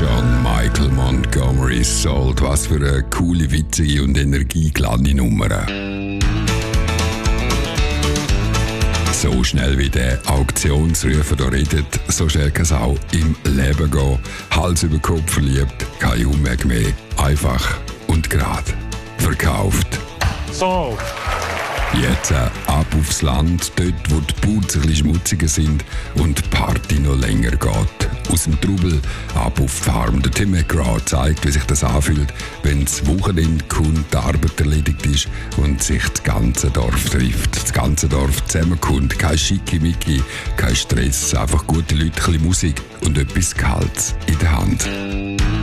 John Michael Montgomery Sold. Was für eine coole, witzige und energiegeladene Nummer. So schnell wie der Auktionsrufer hier redet, so schnell kann es auch im Leben gehen. Hals über Kopf verliebt, kein Umweg mehr. Einfach und gerade. Verkauft. So. Jetzt ab aufs Land, dort wo die Boots ein bisschen schmutziger sind und die Party noch länger geht. Aus dem Trubel ab auf die Farm. Der Tim McGraw zeigt, wie sich das anfühlt, wenn das Wochenende kommt, die Arbeit erledigt ist und sich das ganze Dorf trifft. Das ganze Dorf zusammenkommt. Kein Schickimicki, kein Stress, einfach gute Leute, ein bisschen Musik und etwas Kaltes in der Hand.